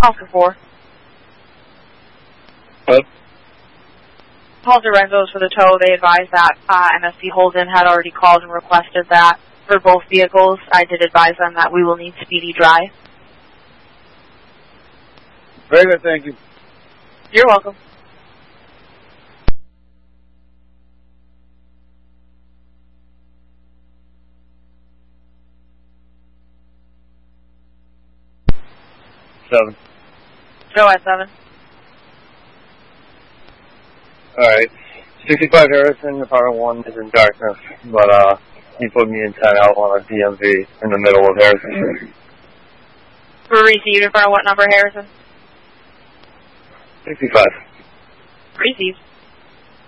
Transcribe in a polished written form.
Oscar 4. What? Called Lorenzo's for the tow. They advised that MSP Holden had already called and requested that for both vehicles. I did advise them that we will need speedy dry. Very good, thank you. You're welcome. Seven. Joe at 7. Alright. 65 Harrison, apartment 1 is in darkness, but he put me in 10 out on a DMV in the middle of Harrison. For received in front of what number, Harrison? 65. Received.